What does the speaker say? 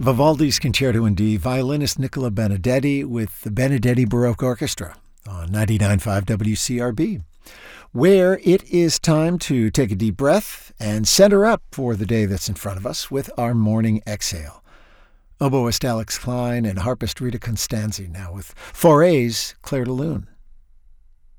Vivaldi's Concerto in D, violinist Nicola Benedetti with the Benedetti Baroque Orchestra on 99.5 WCRB, where it is time to take a deep breath and center up for the day that's in front of us with our morning exhale. Oboist Alex Klein and harpist Rita Constanzi now with Fauré's Clair de Lune.